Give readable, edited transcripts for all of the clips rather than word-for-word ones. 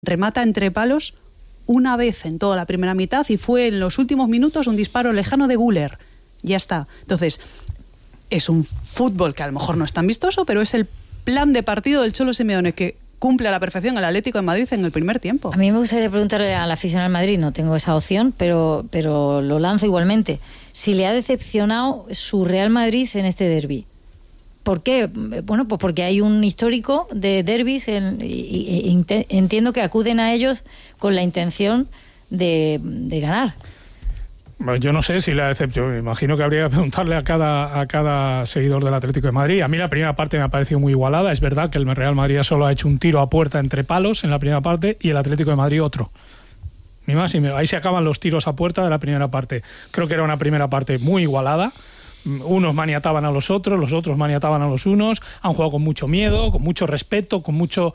remata entre palos una vez en toda la primera mitad y fue en los últimos minutos un disparo lejano de Güler. Ya está. Entonces, es un fútbol que a lo mejor no es tan vistoso, pero es el plan de partido del Cholo Simeone que cumple a la perfección el Atlético de Madrid en el primer tiempo. A mí me gustaría preguntarle al aficionado al Madrid, no tengo esa opción, pero lo lanzo igualmente. Si le ha decepcionado su Real Madrid en este derbi. ¿Por qué? Bueno, pues porque hay un histórico de derbis y entiendo que acuden a ellos con la intención de ganar. Bueno, yo no sé si le ha decepcionado. Imagino que habría que preguntarle a cada seguidor del Atlético de Madrid. A mí la primera parte me ha parecido muy igualada. Es verdad que el Real Madrid solo ha hecho un tiro a puerta entre palos en la primera parte y el Atlético de Madrid otro. Ni más ni menos. Ahí se acaban los tiros a puerta de la primera parte. Creo que era una primera parte muy igualada. Unos maniataban a los otros maniataban a los unos. Han jugado con mucho miedo, con mucho respeto, con mucha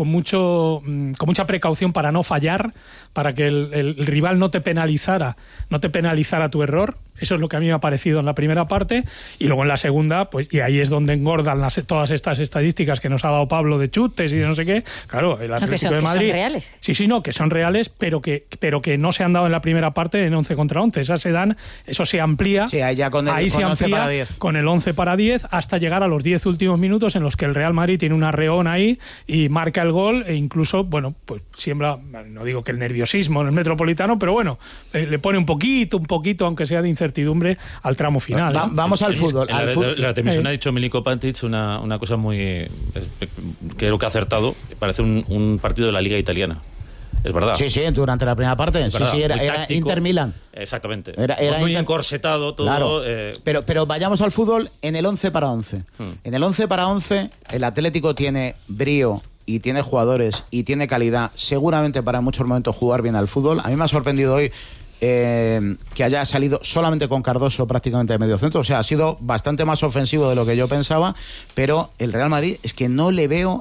precaución para no fallar, para que el rival no te penalizara tu error. Eso es lo que a mí me ha parecido en la primera parte. Y luego en la segunda, pues, y ahí es donde engordan todas estas estadísticas que nos ha dado Pablo de chutes y de no sé qué. Claro, el Atlético de Madrid. Que son reales. Sí, que son reales, pero que no se han dado en la primera parte en 11 contra 11. Eso se amplía. Sí, ahí ya con el 11 para 10. Con el 11 para 10 hasta llegar a los 10 últimos minutos en los que el Real Madrid tiene un arreón ahí y marca el gol e incluso, bueno, pues siembra, no digo que el nerviosismo en el Metropolitano, pero bueno, le pone un poquito, aunque sea de incertidumbre, al tramo final. Vamos al fútbol. La transmisión ha dicho Milinko Pantic una cosa muy... creo que ha acertado. Parece un partido de la Liga Italiana. Es verdad. Sí, durante la primera parte. Sí, era Inter-Milan. Exactamente. Era muy encorsetado todo. Claro. Pero vayamos al fútbol en el 11 para 11. En el 11 para 11, el Atlético tiene brío y tiene jugadores y tiene calidad, seguramente para en muchos momentos jugar bien al fútbol. A mí me ha sorprendido hoy que haya salido solamente con Cardoso prácticamente de medio centro. O sea, ha sido bastante más ofensivo de lo que yo pensaba, pero el Real Madrid es que no le veo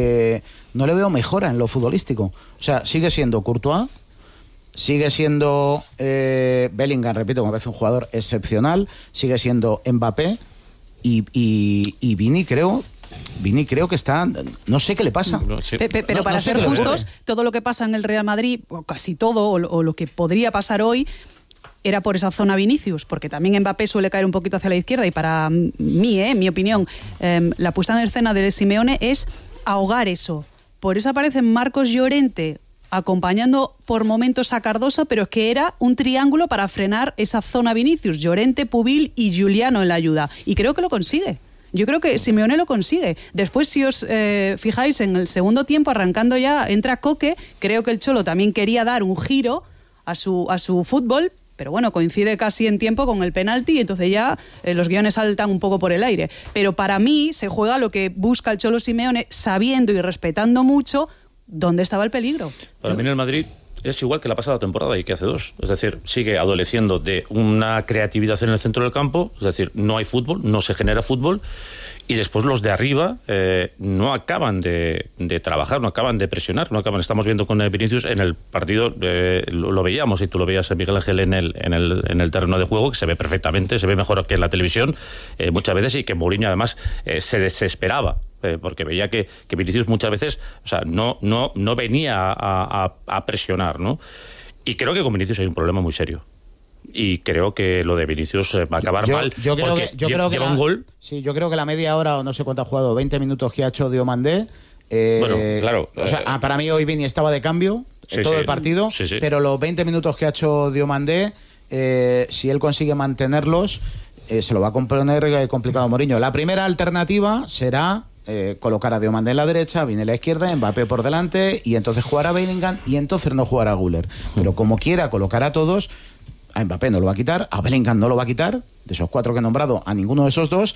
mejora en lo futbolístico. O sea, sigue siendo Courtois, sigue siendo Bellingham, repito, me parece un jugador excepcional, sigue siendo Mbappé y Vini creo que está... No sé qué le pasa. Pero para ser justos, todo lo que pasa en el Real Madrid, o casi todo, o lo que podría pasar hoy, era por esa zona Vinicius, porque también Mbappé suele caer un poquito hacia la izquierda y para mí, mi opinión, la puesta en escena de Simeone es ahogar eso. Por eso aparece Marcos Llorente acompañando por momentos a Cardoso, pero es que era un triángulo para frenar esa zona Vinicius, Llorente, Pubil y Giuliano en la ayuda. Y creo que lo consigue. Yo creo que Simeone lo consigue. Después, si os fijáis, en el segundo tiempo, arrancando ya, entra Coque. Creo que el Cholo también quería dar un giro a su fútbol, pero bueno, coincide casi en tiempo con el penalti y entonces ya los guiones saltan un poco por el aire. Pero para mí se juega lo que busca el Cholo Simeone, sabiendo y respetando mucho dónde estaba el peligro. Para mí en el Madrid es igual que la pasada temporada y que hace 2. Es decir, sigue adoleciendo de una creatividad en el centro del campo, es decir, no hay fútbol, no se genera fútbol, y después los de arriba no acaban de trabajar, no acaban de presionar, estamos viendo con Vinicius en el partido, lo veíamos, y tú lo veías, Miguel Ángel, en el terreno de juego, que se ve perfectamente, se ve mejor que en la televisión muchas veces, y que Mourinho además se desesperaba, porque veía que Vinicius muchas veces, o sea, no venía a presionar, ¿no? Y creo que con Vinicius hay un problema muy serio. Y creo que lo de Vinicius va a acabar mal. Yo creo que lleva un gol. Sí, yo creo que la media hora, o no sé cuánto ha jugado, 20 minutos que ha hecho Diomandé. Bueno, claro. O sea, para mí hoy Vini estaba de cambio en todo el partido, pero los 20 minutos que ha hecho Diomandé, si él consigue mantenerlos, se lo va a componer complicado Mourinho. La primera alternativa será colocar a Diomandé en la derecha, Vini en la izquierda, Mbappé por delante, y entonces jugar a Bellingham y entonces no jugar a Güler. Pero como quiera colocar a todos, a Mbappé no lo va a quitar, a Bellingham no lo va a quitar, de esos 4 que he nombrado, a ninguno de esos 2,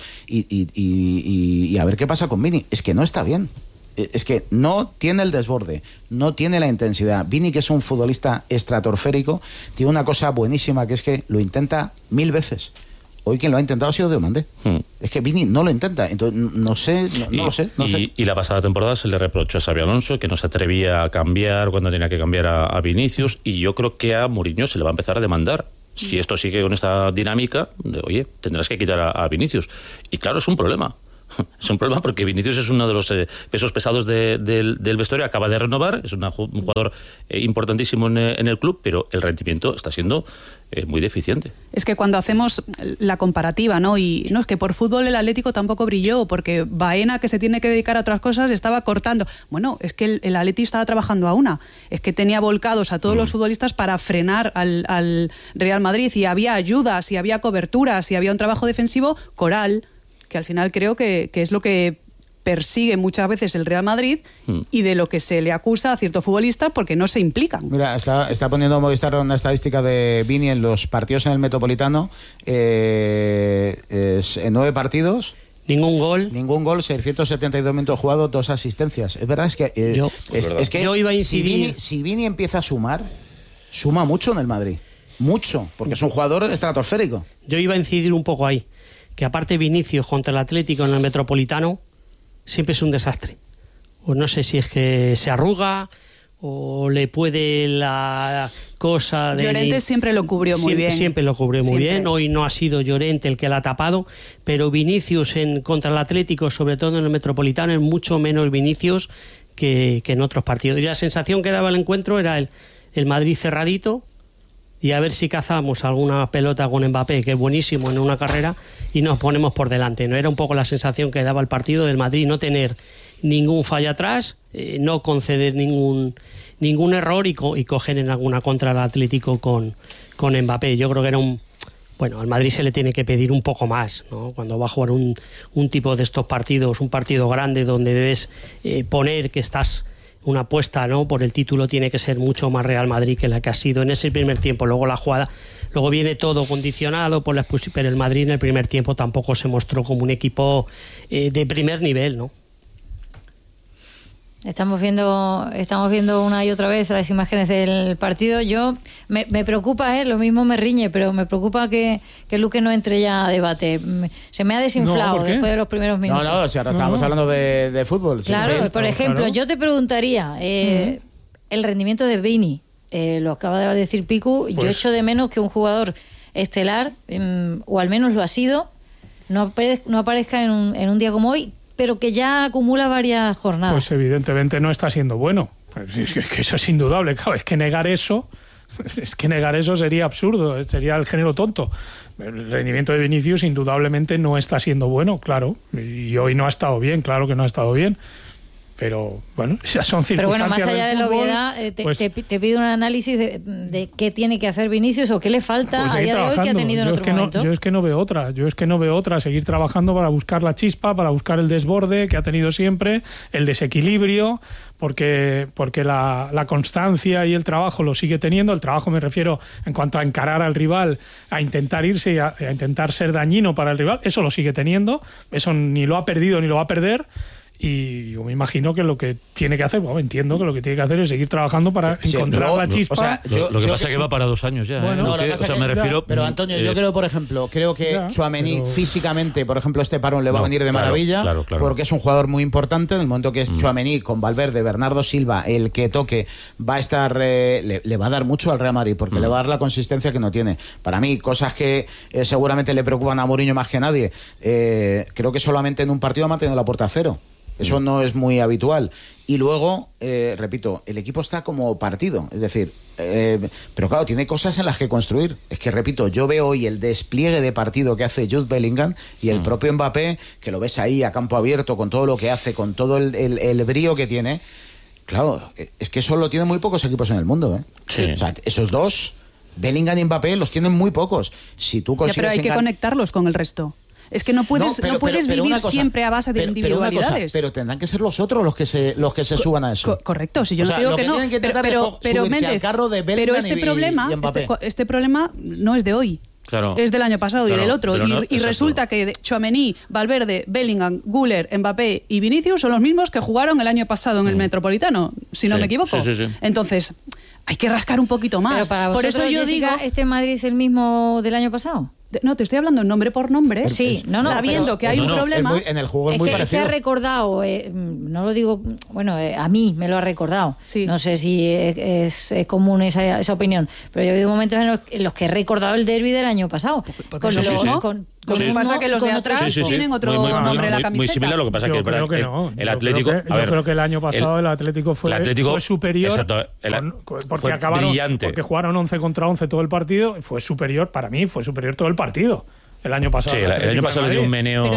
y a ver qué pasa con Vini. Es que no está bien. Es que no tiene el desborde, no tiene la intensidad. Vini, que es un futbolista estratosférico, tiene una cosa buenísima, que es que lo intenta 1000 veces. Hoy quien lo ha intentado ha sido Diomandé. Es que Vini no lo intenta, entonces no sé. Y la pasada temporada se le reprochó a Xabi Alonso que no se atrevía a cambiar cuando tenía que cambiar a Vinicius, y yo creo que a Mourinho se le va a empezar a demandar. Si esto sigue con esta dinámica, oye, tendrás que quitar a Vinicius. Y claro, es un problema, Es un problema porque Vinicius es uno de los pesos pesados del vestuario, acaba de renovar, es un jugador importantísimo en el club, pero el rendimiento está siendo muy deficiente. Es que cuando hacemos la comparativa, ¿no? Y no, es que por fútbol el Atlético tampoco brilló, porque Baena, que se tiene que dedicar a otras cosas, estaba cortando. Bueno, es que el Atleti estaba trabajando a una. Es que tenía volcados a todos los futbolistas para frenar al Real Madrid, y había ayudas, y había coberturas, y había un trabajo defensivo coral, que al final creo que es lo que persigue muchas veces el Real Madrid y de lo que se le acusa a ciertos futbolistas porque no se implican. Mira, está poniendo Movistar una estadística de Vini en los partidos en el Metropolitano. En 9 partidos... Ningún gol, 672 minutos jugados, 2 asistencias. Es verdad, es que yo iba a incidir. Si Vini empieza a sumar, suma mucho en el Madrid. Mucho, porque es un jugador estratosférico. Yo iba a incidir un poco ahí, que aparte Vinicius contra el Atlético en el Metropolitano siempre es un desastre. O no sé si es que se arruga o le puede la cosa de... Llorente siempre lo cubrió muy bien. Siempre lo cubrió muy bien. Hoy no ha sido Llorente el que la ha tapado, pero Vinicius contra el Atlético, sobre todo en el Metropolitano, es mucho menos Vinicius que en otros partidos. Y la sensación que daba el encuentro era el Madrid cerradito, y a ver si cazamos alguna pelota con Mbappé, que es buenísimo en una carrera, y nos ponemos por delante. No era un poco la sensación que daba el partido del Madrid, no tener ningún fallo atrás, no conceder ningún error y coger en alguna contra al Atlético con Mbappé. Yo creo que era al Madrid se le tiene que pedir un poco más, ¿no? Cuando va a jugar un tipo de estos partidos, un partido grande donde debes poner que estás... Una apuesta, ¿no?, por el título tiene que ser mucho más Real Madrid que la que ha sido en ese primer tiempo. Luego la jugada, luego viene todo condicionado por la expulsión, pero el Madrid en el primer tiempo tampoco se mostró como un equipo de primer nivel, ¿no? Estamos viendo una y otra vez las imágenes del partido. Yo me preocupa, lo mismo me riñe, pero me preocupa que Luque no entre ya a debate. Se me ha desinflado después de los primeros minutos. No, si ahora estábamos hablando de fútbol. Claro, por ejemplo, yo te preguntaría, el rendimiento de Vini, lo acaba de decir Picu, yo echo de menos que un jugador estelar, o al menos lo ha sido, no aparezca en un día como hoy, pero que ya acumula varias jornadas. Pues evidentemente no está siendo bueno. Es que eso es indudable. Claro, es que negar eso sería absurdo, sería el género tonto. El rendimiento de Vinicius indudablemente no está siendo bueno, claro. Y hoy no ha estado bien, claro que no ha estado bien. Pero bueno, esas son circunstancias. Pero bueno, más allá de la obviedad, te pido un análisis de qué tiene que hacer Vinicius o qué le falta a día de hoy que ha tenido en otro momento. Yo es que no veo otra, seguir trabajando para buscar la chispa, para buscar el desborde que ha tenido siempre, el desequilibrio, porque la constancia y el trabajo lo sigue teniendo. El trabajo me refiero en cuanto a encarar al rival, a intentar irse y a intentar ser dañino para el rival, eso lo sigue teniendo, eso ni lo ha perdido ni lo va a perder. Y yo me imagino que lo que tiene que hacer, entiendo que lo que tiene que hacer es seguir trabajando para encontrar la chispa. Lo que pasa es que va para 2 años ya. Me refiero... Pero Antonio, yo creo, por ejemplo, que Tchouaméni físicamente, por ejemplo, este parón le va a venir de maravilla, claro. Porque es un jugador muy importante. En el momento que es Tchouaméni con Valverde, Bernardo Silva, el que toque, va a estar, le va a dar mucho al Real Madrid, porque le va a dar la consistencia que no tiene. Para mí, cosas que seguramente le preocupan a Mourinho más que nadie. Creo que solamente en un partido ha mantenido la puerta a 0. Eso no es muy habitual. Y luego, repito, el equipo está como partido. Es decir, pero claro, tiene cosas en las que construir. Es que, repito, yo veo hoy el despliegue de partido que hace Jude Bellingham y el propio Mbappé, que lo ves ahí a campo abierto, con todo lo que hace, con todo el brío que tiene. Claro, es que eso lo tienen muy pocos equipos en el mundo, Sí. O sea, esos dos, Bellingham y Mbappé, los tienen muy pocos. Si tú consigues pero hay que conectarlos con el resto. Es que no puedes vivir siempre a base de individualidades. Pero tendrán que ser los otros los que se suban a eso. Correcto, si yo no digo que no. Pero Méndez, al carro de Bellingham y Mbappé. Este problema no es de hoy. Claro. Es del año pasado y del otro. Y resulta que Tchouaméni, Valverde, Bellingham, Güler, Mbappé y Vinicius son los mismos que jugaron el año pasado en el Metropolitano, si no me equivoco. Sí. Entonces, hay que rascar un poquito más. Pero para vosotros, por eso yo digo, ¿este Madrid es el mismo del año pasado? No, te estoy hablando nombre por nombre. Sí, sabiendo que hay un problema. En el juego es muy parecido. Es que ha recordado, no lo digo, a mí me lo ha recordado. Sí. No sé si es común esa opinión, pero yo he habido momentos en los que he recordado el derbi del año pasado. Lo que pasa es que los de atrás tienen otro nombre en la camiseta. Muy similar, lo que pasa es que el Atlético... Yo creo que el año pasado el Atlético fue superior. Exacto, porque acabaron, brillante. Porque jugaron 11 contra 11 todo el partido. Fue superior, para mí, fue superior todo el partido. El año pasado. Sí, el año pasado le dio un meneo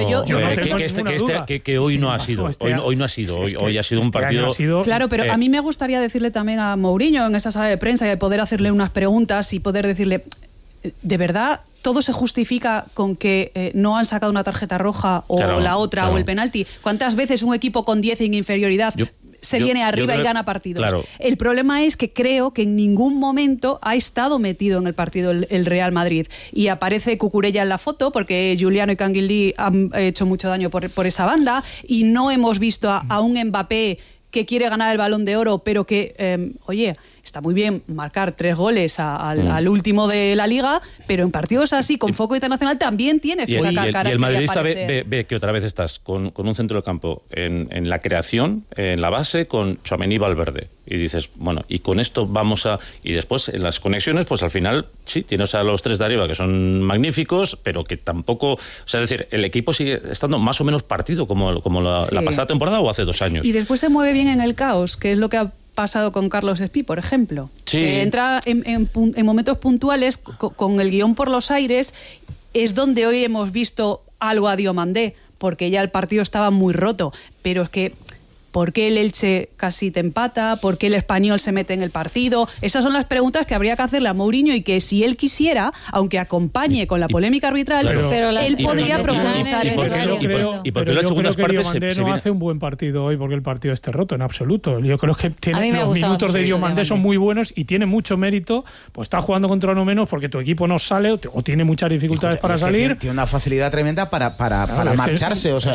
que hoy no ha sido. Hoy no ha sido. Hoy ha sido un partido. Claro, pero a mí me gustaría decirle también a Mourinho en esa sala de prensa y poder hacerle unas preguntas y poder decirle, ¿de verdad todo se justifica con que no han sacado una tarjeta roja o la otra o el penalti? ¿Cuántas veces un equipo con 10 en inferioridad se viene arriba y gana partidos? Claro. El problema es que creo que en ningún momento ha estado metido en el partido el Real Madrid. Y aparece Cucurella en la foto porque Giuliano y Canguilí han hecho mucho daño por esa banda y no hemos visto a un Mbappé que quiere ganar el Balón de Oro, pero que, está muy bien marcar 3 goles al último de la Liga, pero en partidos así, con foco internacional, también tienes que sacar cara. Y el madridista ve que otra vez estás con un centro del campo en la creación, en la base, con Tchouaméni y Valverde. Y dices, bueno, y con esto vamos a... Y después, en las conexiones, pues al final, sí, tienes a los 3 de arriba, que son magníficos, pero que tampoco... O sea, es decir, el equipo sigue estando más o menos partido como la pasada temporada o hace 2 años. Y después se mueve bien en el caos, que es lo que ha pasado con Carlos Espí, por ejemplo. Sí. Entra en momentos puntuales con el guión por los aires, es donde hoy hemos visto algo a Diomandé, porque ya el partido estaba muy roto, pero es que ¿por qué el Elche casi te empata? ¿Por qué el Español se mete en el partido? Esas son las preguntas que habría que hacerle a Mourinho y que si él quisiera, aunque acompañe con la polémica arbitral, él podría profundizar en eso. Y porque las segundas partes Diomandé no hace un buen partido hoy porque el partido esté roto, en absoluto. Yo creo que los minutos de Diomandé son muy buenos y tiene mucho mérito, pues está jugando contra uno menos porque tu equipo no sale o tiene muchas dificultades para salir. Tiene una facilidad tremenda para marcharse. O sea,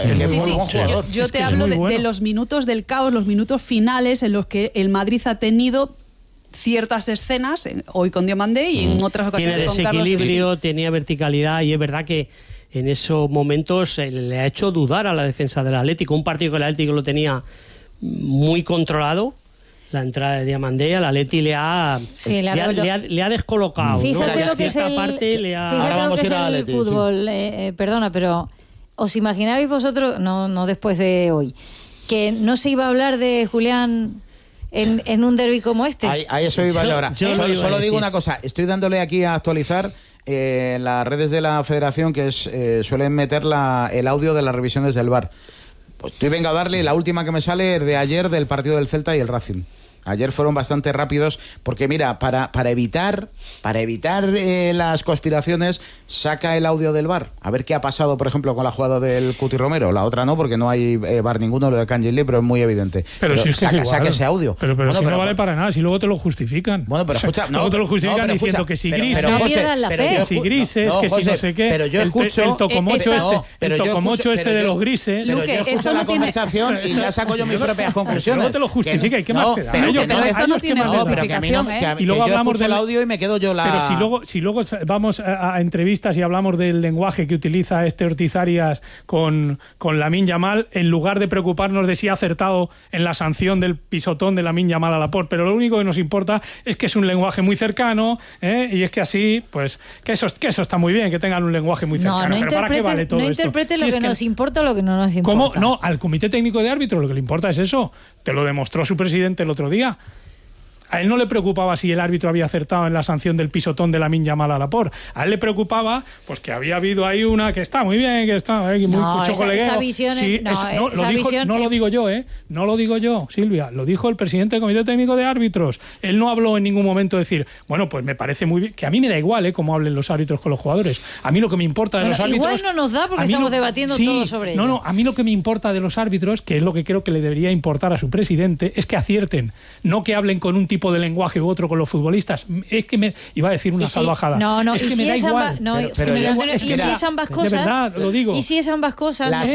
yo te hablo de los minutos del caos, los minutos finales en los que el Madrid ha tenido ciertas escenas, hoy con Diomandé y en otras ocasiones tiene con Carlos. Tiene desequilibrio, tenía verticalidad y es verdad que en esos momentos le ha hecho dudar a la defensa del Atlético. Un partido que el Atlético lo tenía muy controlado. La entrada de Diomandé al Atleti le ha descolocado. Fíjate lo que es el fútbol. Perdona, pero ¿os imaginabais vosotros, no después de hoy, que no se iba a hablar de Julián en un derbi como este? A eso iba ahora. Solo digo una cosa. Estoy dándole aquí a actualizar las redes de la Federación que suelen meter el audio de las revisiones del VAR. Pues estoy venga a darle la última que me sale de ayer del partido del Celta y el Racing. Ayer fueron bastante rápidos porque, mira, para evitar las conspiraciones, saca el audio del VAR. A ver qué ha pasado, por ejemplo, con la jugada del Cuti Romero. La otra no, porque no hay VAR ninguno, lo de Cangelli, pero es muy evidente. Pero si es que saca ese audio. Pero no vale para nada, si luego te lo justifican. Bueno, pero escucha... luego te lo justifican diciendo que si Gris... que si grises, que si no sé qué... Pero yo escucho... El tocomocho este de los grises... Pero yo escucho la conversación y ya saco yo mis propias conclusiones. Luego te lo justifica y qué más te da. Pero esto no tiene justificación, y luego hablamos del audio y me quedo yo la... Pero si luego vamos a entrevistas y hablamos del lenguaje que utiliza Ortiz Arias con Lamine Yamal, en lugar de preocuparnos de si ha acertado en la sanción del pisotón de Lamine Yamal a Laporte, pero lo único que nos importa es que es un lenguaje muy cercano, y es que así, pues, que eso está muy bien, que tengan un lenguaje muy cercano. Pero ¿para qué vale todo esto? No interprete lo que nos importa o lo que no nos importa. ¿Cómo? No, al Comité Técnico de Árbitros lo que le importa es eso. Te lo demostró su presidente el otro día. A él no le preocupaba si el árbitro había acertado en la sanción del pisotón de Lamine Yamal a Laporte. A él le preocupaba pues que había habido ahí una que está muy bien, que está muy chocolegueo. Esa visión... Sí, no lo digo yo, no lo digo yo, Silvia. Lo dijo el presidente del Comité Técnico de Árbitros. Él no habló en ningún momento de decir, bueno, pues me parece muy bien, que a mí me da igual cómo hablen los árbitros con los jugadores. A mí lo que me importa de los árbitros... Igual no nos da porque estamos debatiendo todo sobre ello. No, a mí lo que me importa de los árbitros, que es lo que creo que le debería importar a su presidente, es que acierten, no que hablen con un tipo de lenguaje u otro con los futbolistas. Es que me iba a decir una salvajada. Es que me da igual. Y si es ambas cosas, de verdad, lo digo. Y si es ambas cosas, la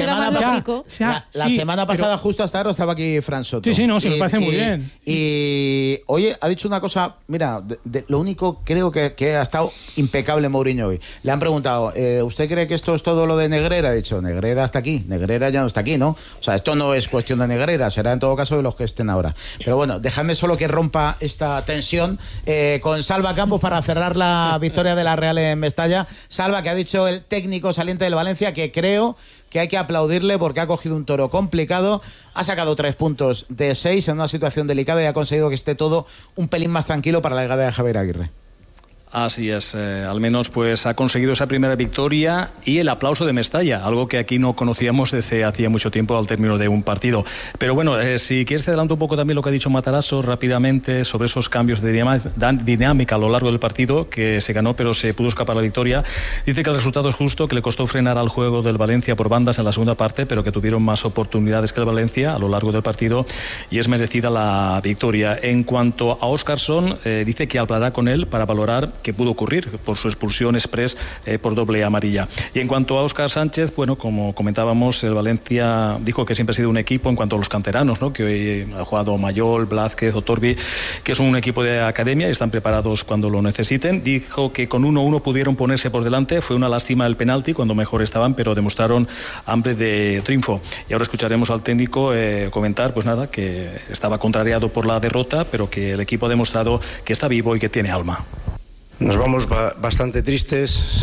semana pasada, justo hasta ahora, estaba aquí Fran Soto. Sí, me parece muy bien. Y oye, ha dicho una cosa, mira, lo único creo que ha estado impecable Mourinho hoy. Le han preguntado, ¿usted cree que esto es todo lo de Negrera? Ha dicho, Negrera hasta aquí, Negrera ya no está aquí, ¿no? O sea, esto no es cuestión de Negrera, será en todo caso de los que estén ahora. Pero bueno, dejadme solo que rompa esta tensión con Salva Campos para cerrar la victoria de la Real en Mestalla. Salva, que ha dicho el técnico saliente del Valencia, que creo que hay que aplaudirle porque ha cogido un toro complicado, ha sacado 3 puntos de 6 en una situación delicada y ha conseguido que esté todo un pelín más tranquilo para la llegada de Javier Aguirre. Así es, al menos pues ha conseguido esa primera victoria y el aplauso de Mestalla, algo que aquí no conocíamos desde hacía mucho tiempo al término de un partido. Pero bueno, si quieres te adelanto un poco también lo que ha dicho Matarazzo rápidamente sobre esos cambios de dinámica a lo largo del partido, que se ganó pero se pudo escapar la victoria. Dice que el resultado es justo, que le costó frenar al juego del Valencia por bandas en la segunda parte, pero que tuvieron más oportunidades que el Valencia a lo largo del partido y es merecida la victoria. En cuanto a Óscarson, dice que hablará con él para valorar que pudo ocurrir por su expulsión express por doble amarilla. Y en cuanto a Óscar Sánchez, bueno, como comentábamos, el Valencia dijo que siempre ha sido un equipo en cuanto a los canteranos, ¿no? Que hoy ha jugado Mayol, Blázquez o Torbi, que es un equipo de academia y están preparados cuando lo necesiten. Dijo que con 1-1 pudieron ponerse por delante, fue una lástima el penalti cuando mejor estaban, pero demostraron hambre de triunfo. Y ahora escucharemos al técnico comentar, pues nada, que estaba contrariado por la derrota, pero que el equipo ha demostrado que está vivo y que tiene alma. Nos vamos bastante tristes.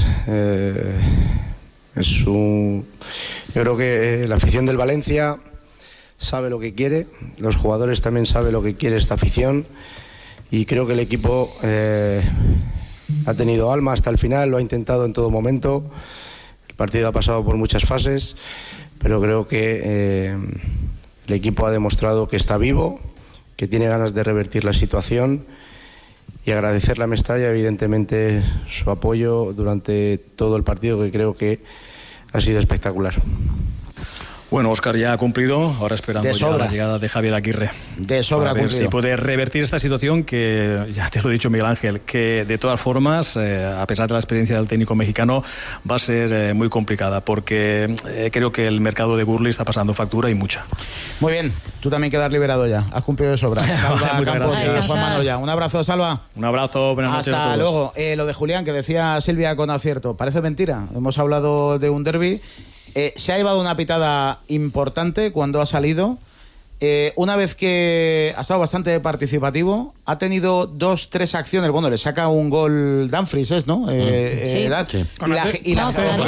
Yo creo que la afición del Valencia sabe lo que quiere, los jugadores también saben lo que quiere esta afición y creo que el equipo ha tenido alma hasta el final, lo ha intentado en todo momento. El partido ha pasado por muchas fases, pero creo que el equipo ha demostrado que está vivo, que tiene ganas de revertir la situación. Y agradecerle a Mestalla, evidentemente, su apoyo durante todo el partido, que creo que ha sido espectacular. Bueno, Óscar ya ha cumplido, ahora esperando ya la llegada de Javier Aguirre. De sobra a ver cumplido. si puede revertir esta situación que, ya te lo he dicho Miguel Ángel, que de todas formas, a pesar de la experiencia del técnico mexicano, va a ser muy complicada, porque creo que el mercado de Gurley está pasando factura y mucha. Muy bien, tú también quedas liberado ya, has cumplido de sobra. Salva Campos y Juan Manoya. Un abrazo, Salva. Un abrazo, buenas noches. Hasta luego. Lo de Julián, que decía Silvia con acierto, parece mentira. Hemos hablado de un derbi. Se ha llevado una pitada importante cuando ha salido. Una vez que ha estado bastante participativo, ha tenido 2-3 acciones. Bueno, le saca un gol Dumfries, ¿no? Sí. Y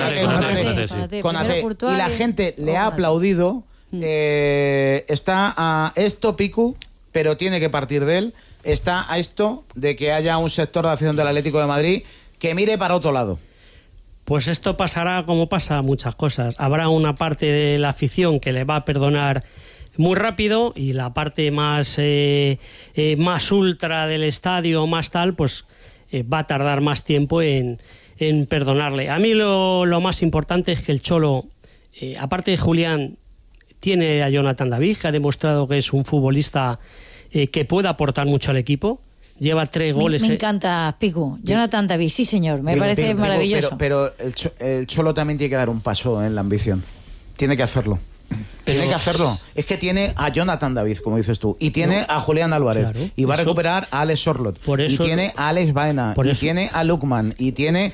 la gente le ha aplaudido. Está a esto Picu, pero tiene que partir de él. Está a esto de que haya un sector de acción del Atlético de Madrid que mire para otro lado. Pues esto pasará como pasa muchas cosas. Habrá una parte de la afición que le va a perdonar muy rápido y la parte más ultra del estadio, más tal, pues va a tardar más tiempo en perdonarle. A mí lo más importante es que el Cholo, aparte de Julián, tiene a Jonathan David, que ha demostrado que es un futbolista que puede aportar mucho al equipo. Lleva 3 goles. Me encanta, Pico. Jonathan David, sí señor, me parece maravilloso. Pero el Cholo también tiene que dar un paso en la ambición. Tiene que hacerlo. Tiene que hacerlo. Es que tiene a Jonathan David, como dices tú, y tiene a Julián Álvarez, claro, y va a recuperar a Alex Sorlot, y tiene a Alex Baena, y tiene a Lukman, y tiene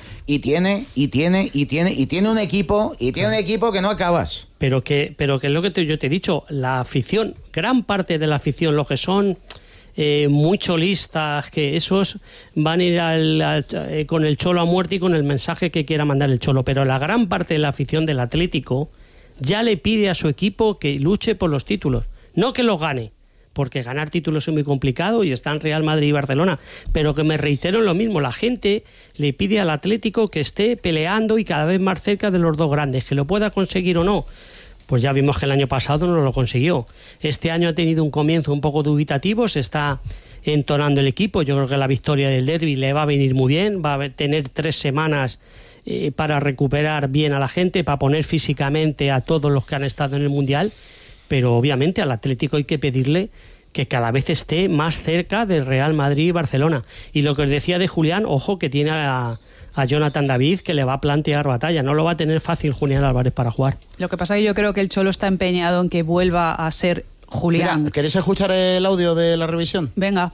un equipo, que no acabas. Pero que es lo que yo te he dicho, la afición, gran parte de la afición, lo que son muy cholistas, que esos van a ir con el Cholo a muerte y con el mensaje que quiera mandar el Cholo, pero la gran parte de la afición del Atlético ya le pide a su equipo que luche por los títulos, no que los gane, porque ganar títulos es muy complicado y están Real Madrid y Barcelona, pero que me reitero en lo mismo, la gente le pide al Atlético que esté peleando y cada vez más cerca de los dos grandes, que lo pueda conseguir o no. Pues ya vimos que el año pasado no lo consiguió. Este año ha tenido un comienzo un poco dubitativo, se está entonando el equipo. Yo creo que la victoria del derbi le va a venir muy bien, va a tener 3 semanas para recuperar bien a la gente, para poner físicamente a todos los que han estado en el Mundial, pero obviamente al Atlético hay que pedirle que cada vez esté más cerca del Real Madrid y Barcelona. Y lo que os decía de Julián, ojo que tiene a Jonathan David, que le va a plantear batalla. No lo va a tener fácil Julián Álvarez para jugar. Lo que pasa es que yo creo que el Cholo está empeñado en que vuelva a ser Julián. Mira, ¿queréis escuchar el audio de la revisión? Venga.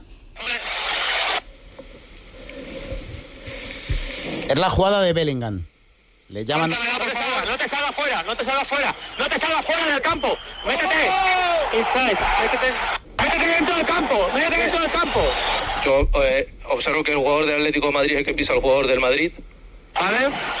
Es la jugada de Bellingham. Le llaman... No te salgas fuera del campo. Métete. Inside. Métete dentro del campo, métete dentro del campo. Yo observo que el jugador del Atlético de Madrid es el que pisa al jugador del Madrid. ¿Vale?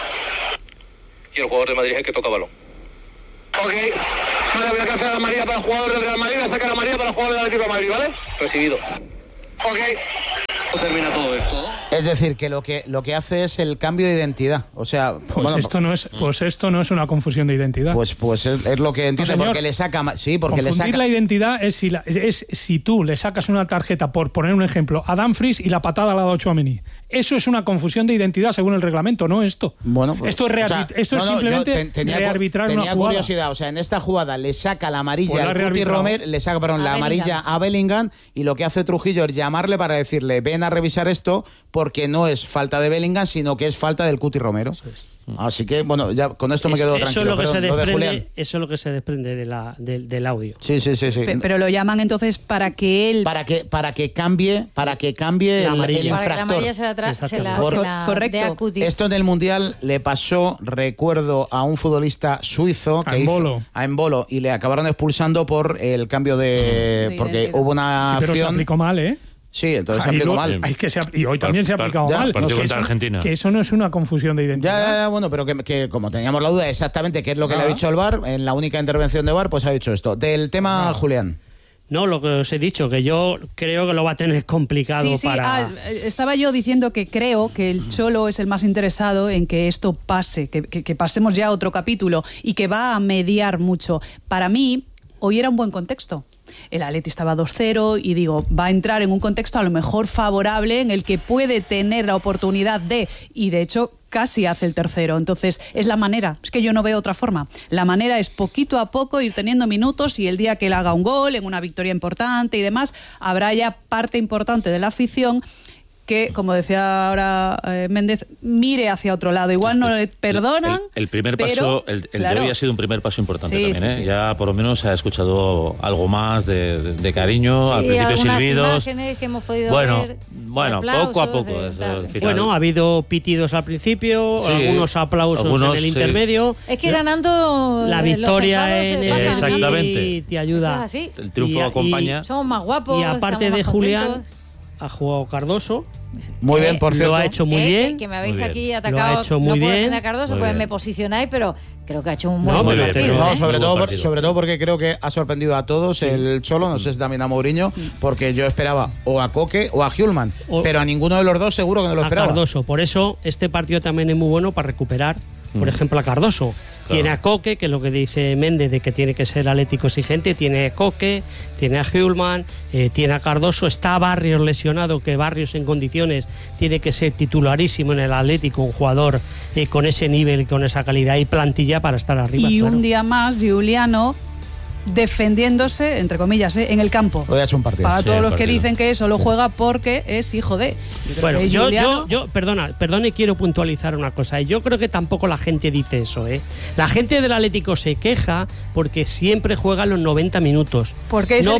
Y el jugador del Madrid es el que toca balón. Ok. Vale, voy a cancelar la amarilla para el jugador del Real Madrid, voy a sacar la amarilla para el jugador del Atlético de Madrid, ¿vale? Recibido. Ok. Termina todo esto. Es decir, que lo que hace es el cambio de identidad. O sea, esto no es una confusión de identidad. Pues es lo que entiende, señor, porque le saca. Sí, porque confundir le saca. la identidad es si tú le sacas una tarjeta, por poner un ejemplo, a Dumfries y la patada la da Tchouaméni. Eso es una confusión de identidad según el reglamento, no esto. Bueno, pues, esto es simplemente rearbitrar una jugada. Tenía curiosidad, o sea, en esta jugada le saca la amarilla a Cuti Romero, le saca, la amarilla a Bellingham, y lo que hace Trujillo es llamarle para decirle, ven a revisar esto, porque no es falta de Bellingham, sino que es falta del Cuti Romero. Así que, bueno, ya con esto me quedo tranquilo. Eso es lo que se desprende del audio. Sí. Pero lo llaman entonces para que él... Para que cambie el infractor. Correcto. Esto en el Mundial le pasó, recuerdo, a un futbolista suizo que a Embolo, y le acabaron expulsando por el cambio de... porque hubo una acción... Pero se aplicó mal, ¿eh? Sí, entonces se aplicó mal. Y hoy también se ha aplicado mal. Partido contra Argentina. Que eso no es una confusión de identidad. Ya, bueno, pero que como teníamos la duda exactamente qué es lo que le ha dicho el VAR, en la única intervención de VAR, pues ha dicho esto. Del tema, Julián. No, lo que os he dicho, que yo creo que lo va a tener complicado para... estaba yo diciendo que creo que el Cholo es el más interesado en que esto pase, que pasemos ya a otro capítulo, y que va a mediar mucho. Para mí, hoy era un buen contexto. El Atleti estaba 2-0 y digo, va a entrar en un contexto a lo mejor favorable en el que puede tener la oportunidad y de hecho casi hace el tercero. Entonces es la manera, es que yo no veo otra forma. La manera es poquito a poco ir teniendo minutos, y el día que él haga un gol en una victoria importante y demás, habrá ya parte importante de la afición que, como decía ahora Méndez, mire hacia otro lado. Igual no le perdonan. El primer paso, el de hoy ha sido un primer paso importante también. Sí. Ya por lo menos se ha escuchado algo más de cariño, al principio silbidos. Imágenes que hemos podido ver. Bueno, aplausos, poco a poco. Bueno, ha habido pitidos al principio, algunos aplausos en el intermedio. Es que ganando la victoria exactamente te ayuda. El triunfo acompaña. Somos más guapos. Y aparte de Julián, ha jugado Cardoso. Muy bien, por cierto. Lo ha hecho muy bien. Que me habéis aquí atacado. Lo ha hecho muy bien. A Cardoso, pues me posicionáis, pero creo que ha hecho un buen partido. No, sobre todo porque creo que ha sorprendido a todos el Cholo, no sé si también a Mourinho, porque yo esperaba o a Koke o a Hjulmand, pero a ninguno de los dos seguro que no lo esperaba. A Cardoso, por eso este partido también es muy bueno para recuperar, por ejemplo, a Cardoso. Tiene a Koke, que es lo que dice Méndez, de que tiene que ser Atlético exigente. Tiene a Koke, tiene a Hjulmand, tiene a Cardoso. Está Barrios lesionado, que Barrios en condiciones tiene que ser titularísimo en el Atlético, un jugador con ese nivel, con esa calidad y plantilla para estar arriba. Y un día más, Giuliano defendiéndose, entre comillas, en el campo. Hoy ha hecho un partido. Para todos los que dicen que solo juega porque es hijo de... Bueno, yo perdona, y quiero puntualizar una cosa. Yo creo que tampoco la gente dice eso, ¿eh? La gente del Atlético se queja porque siempre juega los 90 minutos. Porque es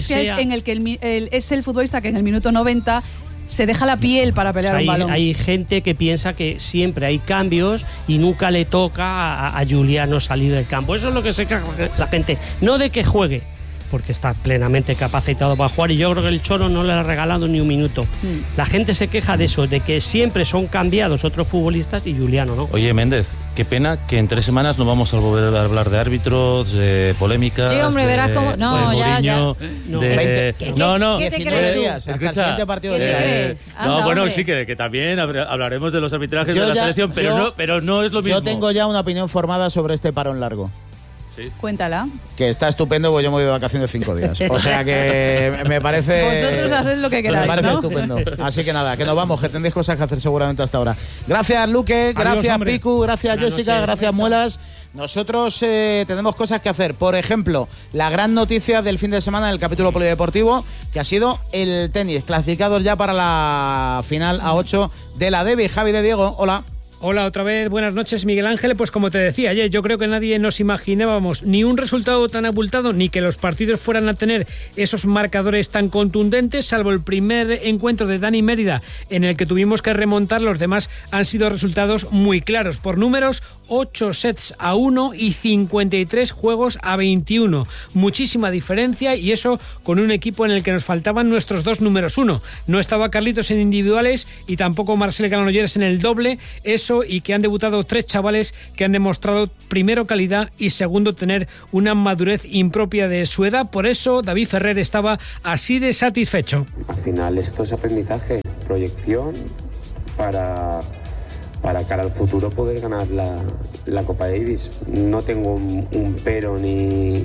el futbolista que en el minuto 90 se deja la piel para pelear un balón. Hay gente que piensa que siempre hay cambios y nunca le toca a Giuliano salir del campo. Eso es lo que se queja la gente. No de que juegue, porque está plenamente capacitado para jugar, y yo creo que el Cholo no le ha regalado ni un minuto. La gente se queja de eso, de que siempre son cambiados otros futbolistas y Giuliano no. Oye, Méndez, qué pena que en 3 semanas no vamos a volver a hablar de árbitros, de polémicas. Sí, hombre, verás cómo... No, ya. ¿Qué te crees? Hasta el siguiente partido. ¿Qué te crees? No, bueno, sí, que también hablaremos de los arbitrajes de la selección, pero no es lo mismo. Yo tengo ya una opinión formada sobre este parón largo. Sí. Cuéntala. Que está estupendo, porque yo me voy de vacaciones 5 días. O sea que me parece... Vosotros haced lo que queráis, me parece ¿no? estupendo. Así que nada, que nos vamos, que tendréis cosas que hacer seguramente hasta ahora. Gracias, Luque, gracias, Piku, gracias, Jessica, gracias, Muelas. Nosotros tenemos cosas que hacer. Por ejemplo, la gran noticia del fin de semana del capítulo polideportivo, que ha sido el tenis, clasificados ya para la final A8 de la Debbie. Javi de Diego, hola. Hola otra vez, buenas noches Miguel Ángel. Pues como te decía ayer, yo creo que nadie nos imaginábamos ni un resultado tan abultado ni que los partidos fueran a tener esos marcadores tan contundentes, salvo el primer encuentro de Dani Mérida en el que tuvimos que remontar. Los demás han sido resultados muy claros. Por números, 8 sets a 1 y 53 juegos a 21. Muchísima diferencia, y eso con un equipo en el que nos faltaban nuestros dos números 1. No estaba Carlitos en individuales y tampoco Marcel Granollers en el doble. Eso, y que han debutado 3 chavales que han demostrado primero calidad y segundo tener una madurez impropia de su edad. Por eso David Ferrer estaba así de satisfecho. Al final esto es aprendizaje, proyección para cara al futuro poder ganar la Copa Davis. No tengo un pero ni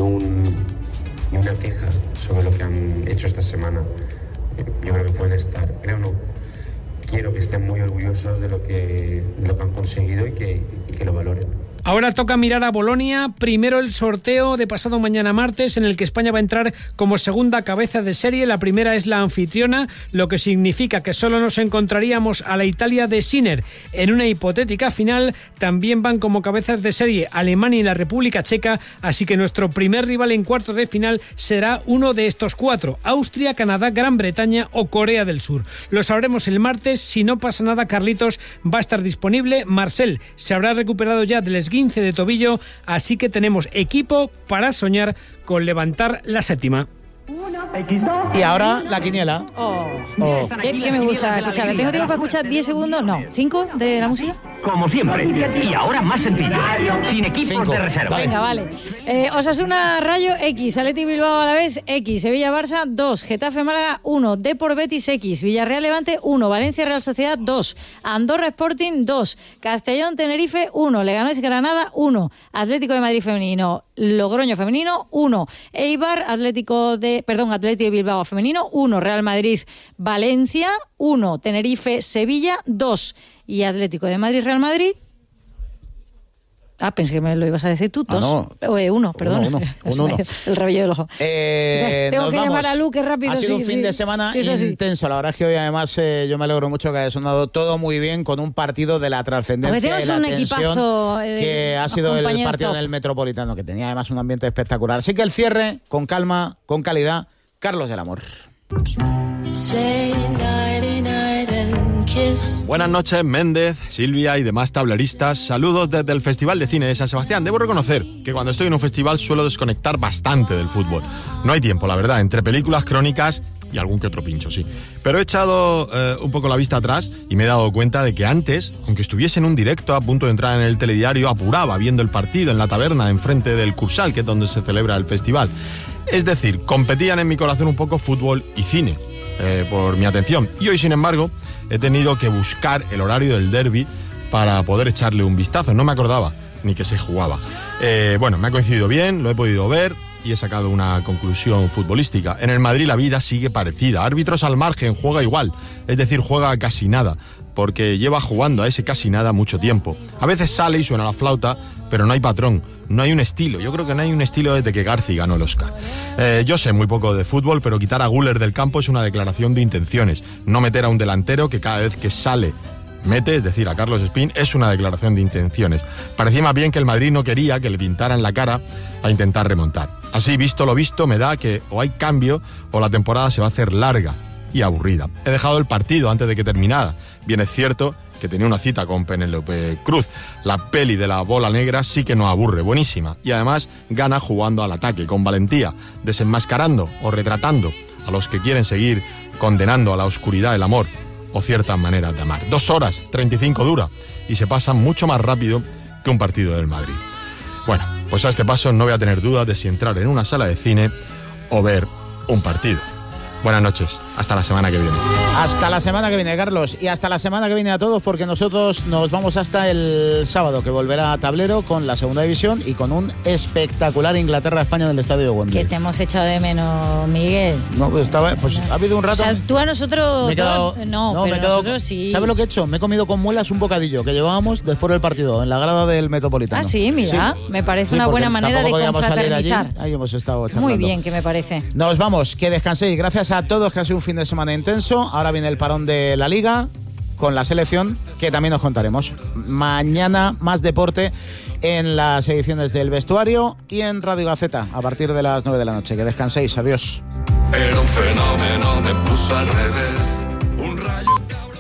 una queja sobre lo que han hecho esta semana. Yo creo que pueden estar, quiero que estén muy orgullosos de lo que han conseguido y que lo valoren. Ahora toca mirar a Bolonia. Primero el sorteo de pasado mañana martes, en el que España va a entrar como segunda cabeza de serie. La primera es la anfitriona, lo que significa que solo nos encontraríamos a la Italia de Sinner. En una hipotética final también van como cabezas de serie Alemania y la República Checa, así que nuestro primer rival en cuartos de final será uno de estos 4: Austria, Canadá, Gran Bretaña o Corea del Sur. Lo sabremos el martes. Si no pasa nada, Carlitos va a estar disponible. Marcel se habrá recuperado ya del esguince de tobillo, así que tenemos equipo para soñar con levantar la séptima. Y ahora la quiniela. ¿Qué me gusta escuchar? ¿Tengo tiempo para escuchar 10 segundos? No, 5 de la música. Como siempre. Y ahora más sencillo. Sin equipos de reserva. Venga, vale. Osasuna Rayo X, Athletic Bilbao Alavés X, Sevilla Barça 2, Getafe Málaga 1, Depor Betis X, Villarreal Levante 1, Valencia Real Sociedad 2, Andorra Sporting 2, Castellón Tenerife 1, Leganés Granada 1, Atlético de Madrid femenino, Logroño femenino 1, Eibar Atlético de Bilbao femenino 1, Real Madrid Valencia 1, Tenerife Sevilla 2 y Atlético de Madrid Real Madrid. Pensé que me lo ibas a decir tú. 1, perdón. El rabillo del ojo. Tengo que llamar a Luque rápido. Ha sido un fin de semana intenso. La verdad es que hoy además yo me alegro mucho que haya sonado todo muy bien, con un partido de la trascendencia y la tensión que ha sido el partido del Metropolitano, que tenía además un ambiente espectacular. Así que el cierre, con calma, con calidad, Carlos del Amor. Buenas noches, Méndez, Silvia y demás tableristas. Saludos desde el Festival de Cine de San Sebastián. Debo reconocer que cuando estoy en un festival suelo desconectar bastante del fútbol. No hay tiempo, la verdad, entre películas, crónicas y algún que otro pincho, sí. Pero he echado un poco la vista atrás y me he dado cuenta de que antes, aunque estuviese en un directo a punto de entrar en el telediario, apuraba viendo el partido en la taberna enfrente del Cursal, que es donde se celebra el festival. Es decir, competían en mi corazón un poco fútbol y cine por mi atención. Y hoy, sin embargo, he tenido que buscar el horario del derbi para poder echarle un vistazo. No me acordaba ni que se jugaba. Bueno, me ha coincidido bien, lo he podido ver y he sacado una conclusión futbolística. En el Madrid la vida sigue parecida. Árbitros al margen, juega igual. Es decir, juega casi nada, porque lleva jugando a ese casi nada mucho tiempo. A veces sale y suena la flauta, pero no hay patrón. No hay un estilo. Yo creo que no hay un estilo desde que Garci ganó el Oscar. Yo sé muy poco de fútbol, pero quitar a Güler del campo es una declaración de intenciones. No meter a un delantero que cada vez que sale mete, es decir, a Carlos Espín, es una declaración de intenciones. Parecía más bien que el Madrid no quería que le pintaran la cara a intentar remontar. Así, visto lo visto, me da que o hay cambio o la temporada se va a hacer larga y aburrida. He dejado el partido antes de que terminara. Bien es cierto que tenía una cita con Penélope Cruz. La peli de la bola negra sí que no aburre, buenísima. Y además gana jugando al ataque, con valentía, desenmascarando o retratando a los que quieren seguir condenando a la oscuridad el amor o ciertas maneras de amar. 2 horas 35 dura y se pasa mucho más rápido que un partido del Madrid. Bueno, pues a este paso no voy a tener dudas de si entrar en una sala de cine o ver un partido. Buenas noches, hasta la semana que viene. Hasta la semana que viene, Carlos, y hasta la semana que viene a todos, porque nosotros nos vamos hasta el sábado, que volverá a Tablero con la segunda división y con un espectacular Inglaterra-España en el estadio de Wembley. Que te hemos echado de menos, Miguel. No, pues ha habido un rato. O sea, tú a nosotros me he quedado, no, pero nosotros sí. ¿Sabes lo que he hecho? Me he comido con muelas un bocadillo que llevábamos después del partido en la grada del Metropolitano. Ah, sí, mira, sí. Me parece una buena manera de confraternizar. Ahí hemos estado charlando. Muy bien, que me parece. Nos vamos, que descanséis. Gracias a todos, que ha sido un fin de semana intenso. Ahora viene el parón de la Liga, con la selección, que también nos contaremos. Mañana más deporte en las ediciones del Vestuario y en Radio Gaceta a partir de las 9 de la noche. Que descanséis, adiós. Era un fenómeno, me puso al revés, un rayo cabrón.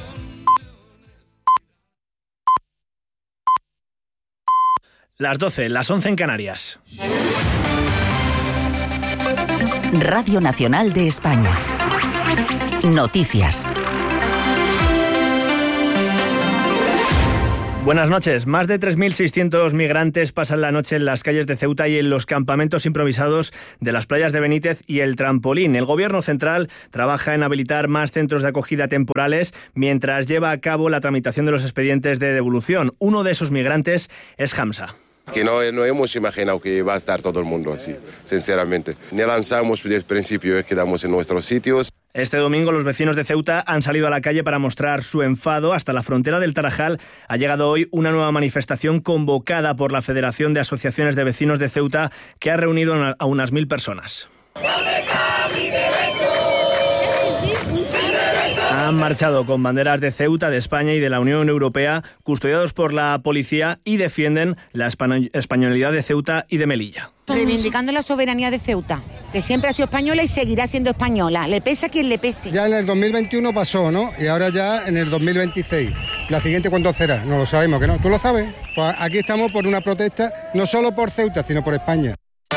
Las 12, las 11 en Canarias. Radio Nacional de España. Noticias. Buenas noches. Más de 3.600 migrantes pasan la noche en las calles de Ceuta y en los campamentos improvisados de las playas de Benítez y El Trampolín. El Gobierno central trabaja en habilitar más centros de acogida temporales mientras lleva a cabo la tramitación de los expedientes de devolución. Uno de esos migrantes es Hamza. Que no hemos imaginado que va a estar todo el mundo así, sinceramente. Ni lanzamos desde el principio, quedamos en nuestros sitios. Este domingo los vecinos de Ceuta han salido a la calle para mostrar su enfado. Hasta la frontera del Tarajal ha llegado hoy una nueva manifestación convocada por la Federación de Asociaciones de Vecinos de Ceuta, que ha reunido a unas 1.000 personas. Han marchado con banderas de Ceuta, de España y de la Unión Europea, custodiados por la policía, y defienden la españolidad de Ceuta y de Melilla. Reivindicando la soberanía de Ceuta, que siempre ha sido española y seguirá siendo española. Le pese a quien le pese. Ya en el 2021 pasó, ¿no? Y ahora ya en el 2026. ¿La siguiente cuándo será? No lo sabemos, ¿que no? ¿Tú lo sabes? Pues aquí estamos por una protesta, no solo por Ceuta, sino por España.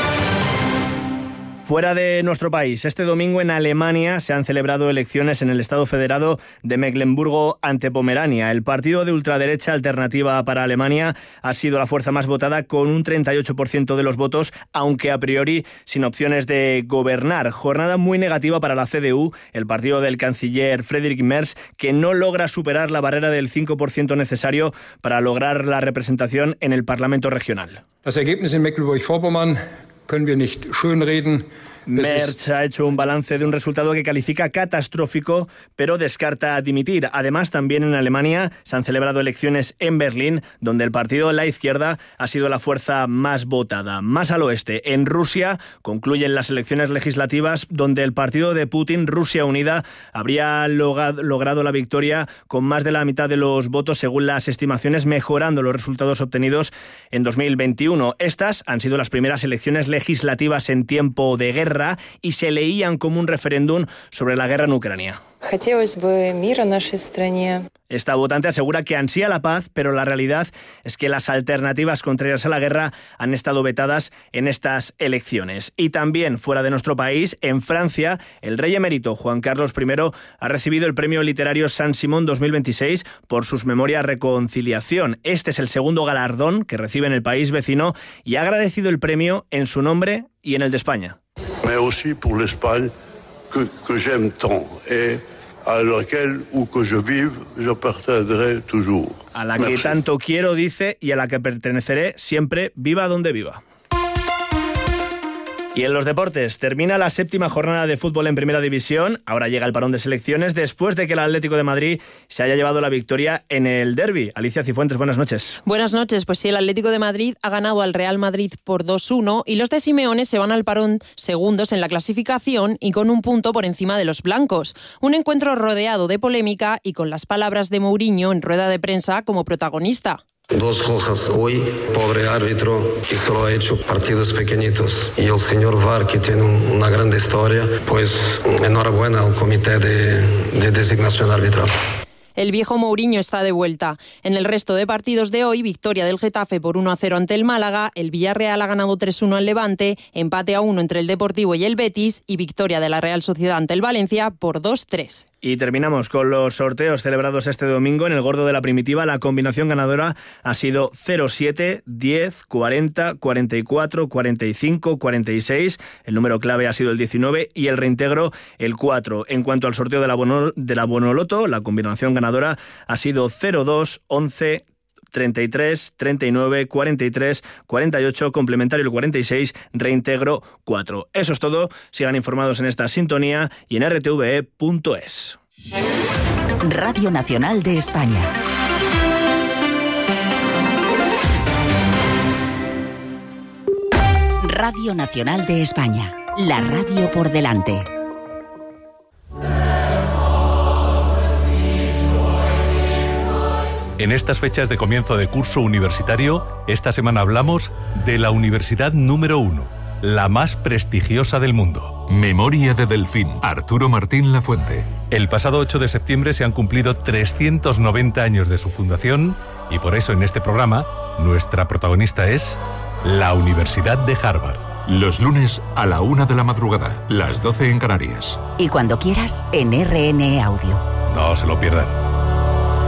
Fuera de nuestro país, este domingo en Alemania se han celebrado elecciones en el Estado Federado de Mecklemburgo ante Pomerania. El partido de ultraderecha Alternativa para Alemania ha sido la fuerza más votada con un 38% de los votos, aunque a priori sin opciones de gobernar. Jornada muy negativa para la CDU, el partido del canciller Friedrich Merz, que no logra superar la barrera del 5% necesario para lograr la representación en el Parlamento regional. Das Ergebnis in Mecklenburg-Vorpommern können wir nicht schönreden. Merz ha hecho un balance de un resultado que califica catastrófico, pero descarta dimitir. Además, también en Alemania se han celebrado elecciones en Berlín, donde el partido de la izquierda ha sido la fuerza más votada. Más al oeste, en Rusia, concluyen las elecciones legislativas, donde el partido de Putin, Rusia Unida, habría logrado la victoria con más de la mitad de los votos, según las estimaciones, mejorando los resultados obtenidos en 2021. Estas han sido las primeras elecciones legislativas en tiempo de guerra y se leían como un referéndum sobre la guerra en Ucrania. Esta votante asegura que ansía la paz, pero la realidad es que las alternativas contrarias a la guerra han estado vetadas en estas elecciones. Y también fuera de nuestro país, en Francia, el rey emérito Juan Carlos I ha recibido el premio literario Saint-Simon 2026 por sus memorias Reconciliación. Este es el segundo galardón que recibe en el país vecino y ha agradecido el premio en su nombre y en el de España. Mais aussi pour l'Espagne que j'aime tant et à laquelle où que je vive, je pertencerai toujours. A la que tanto quiero, dice, y a la que perteneceré siempre, viva donde viva. Y en los deportes, termina la 7ª jornada de fútbol en Primera División. Ahora llega el parón de selecciones después de que el Atlético de Madrid se haya llevado la victoria en el derbi. Alicia Cifuentes, buenas noches. Buenas noches. Pues sí, el Atlético de Madrid ha ganado al Real Madrid por 2-1 y los de Simeone se van al parón segundos en la clasificación y con un punto por encima de los blancos. Un encuentro rodeado de polémica y con las palabras de Mourinho en rueda de prensa como protagonista. 2 rojas hoy, pobre árbitro que solo ha hecho partidos pequeñitos, y el señor VAR que tiene una gran historia, pues enhorabuena al comité de designación arbitral. El viejo Mourinho está de vuelta. En el resto de partidos de hoy, victoria del Getafe por 1-0 ante el Málaga, el Villarreal ha ganado 3-1 al Levante, empate a 1 entre el Deportivo y el Betis y victoria de la Real Sociedad ante el Valencia por 2-3. Y terminamos con los sorteos celebrados este domingo. En el Gordo de la Primitiva, la combinación ganadora ha sido 07, 10, 40, 44, 45, 46. El número clave ha sido el 19 y el reintegro el 4. En cuanto al sorteo de la Bonoloto, la combinación ganadora ha sido 02, 11, 33, 39, 43, 48, complementario el 46, reintegro 4. Eso es todo. Sigan informados en esta sintonía y en rtve.es. Radio Nacional de España. Radio Nacional de España. La radio por delante. En estas fechas de comienzo de curso universitario, esta semana hablamos de la universidad número 1, la más prestigiosa del mundo. Memoria de Delfín, Arturo Martín Lafuente. El pasado 8 de septiembre se han cumplido 390 años de su fundación y por eso en este programa nuestra protagonista es la Universidad de Harvard. Los lunes a la 1 de la madrugada, las 12 en Canarias. Y cuando quieras, en RN Audio. No se lo pierdan.